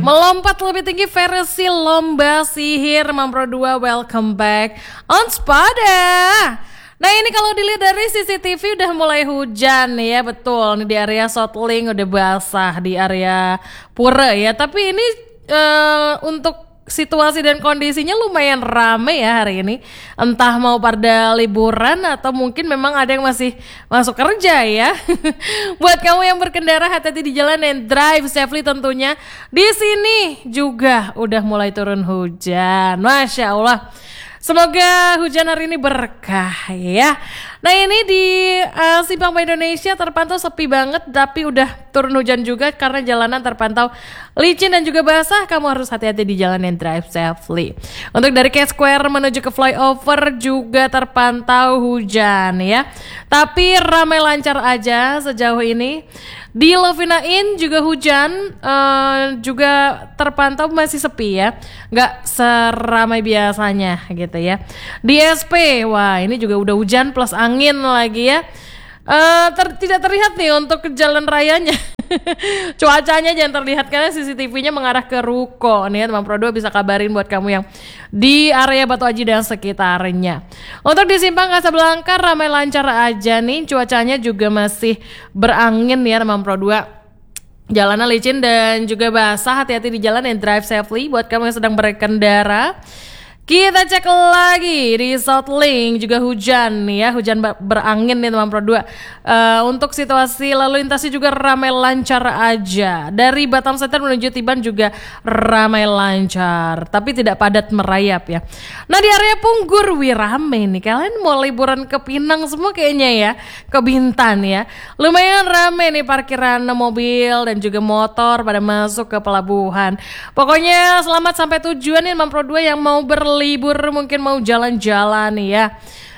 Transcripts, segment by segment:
Melompat lebih tinggi versi lomba sihir Mampro 2, welcome back on Spada. Nah ini kalau dilihat dari CCTV udah mulai hujan ya, betul. Ini di area Sotling udah basah, di area Pura ya. Tapi ini untuk situasi dan kondisinya lumayan rame ya hari ini. Entah mau pada liburan atau mungkin memang ada yang masih masuk kerja ya. Buat kamu yang berkendara, hati-hati di jalan dan drive safely tentunya. Di sini juga udah mulai turun hujan. Masya Allah. Semoga hujan hari ini berkah ya. Nah ini di Simpang Bayi Indonesia terpantau sepi banget, tapi udah turun hujan juga karena jalanan terpantau licin dan juga basah. Kamu harus hati-hati di jalan dan drive safely. Untuk dari K Square menuju ke flyover juga terpantau hujan ya. Tapi ramai lancar aja sejauh ini. Di Lovina Inn juga hujan, juga terpantau masih sepi ya, nggak seramai biasanya gitu ya. Di SP, wah ini juga udah hujan plus angin lagi ya. Tidak terlihat nih untuk jalan rayanya. Cuacanya jangan terlihat karena CCTV-nya mengarah ke ruko nih ya. Teman Pro 2 bisa kabarin buat kamu yang di area Batu Aji dan sekitarnya. Untuk di Simpang Kasablanka ramai lancar aja nih, cuacanya juga masih berangin ya teman Pro 2. Jalanan licin dan juga basah, hati-hati di jalan dan drive safely buat kamu yang sedang berkendara. Kita cek lagi di Southling juga hujan nih ya, hujan berangin nih teman Pro 2. Untuk situasi lalu lintasnya juga ramai lancar aja. Dari Batam Center menuju Tiban juga ramai lancar, tapi tidak padat merayap ya. Nah di area Punggur wih rame nih, kalian mau liburan ke Pinang semua kayaknya ya, ke Bintan ya. Lumayan rame nih parkiran mobil dan juga motor pada masuk ke pelabuhan. Pokoknya selamat sampai tujuan nih teman Pro 2 yang mau libur mungkin mau jalan-jalan nih ya.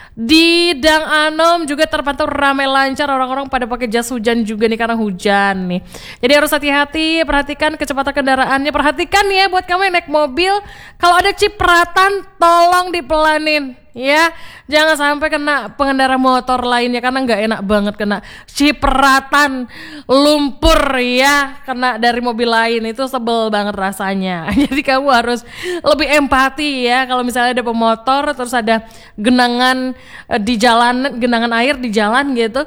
Di Dang Anom juga terpantau ramai lancar, orang-orang pada pakai jas hujan juga nih karena hujan nih. Jadi harus hati-hati, perhatikan kecepatan kendaraannya, perhatikan ya buat kamu yang naik mobil, kalau ada cipratan tolong dipelanin ya, jangan sampai kena pengendara motor lainnya karena nggak enak banget kena cipratan lumpur ya, kena dari mobil lain itu sebel banget rasanya. Jadi kamu harus lebih empati ya kalau misalnya ada pemotor terus ada genangan di jalan, genangan air di jalan gitu,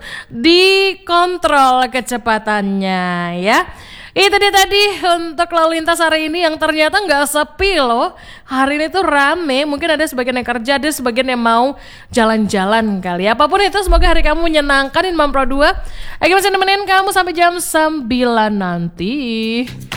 dikontrol kecepatannya ya. Itu dia tadi untuk lalu lintas hari ini yang ternyata nggak sepi loh. Hari ini tuh rame, mungkin ada sebagian yang kerja, ada sebagian yang mau jalan-jalan kali. Apapun itu semoga hari kamu menyenangkan. Mampro 2 lagi masih nemenin kamu sampai jam 9 nanti.